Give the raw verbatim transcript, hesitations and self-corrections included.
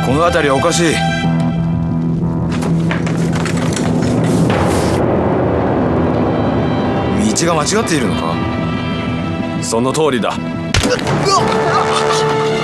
この辺りはおかしい。道が間違っているのか？その通りだ。うわっ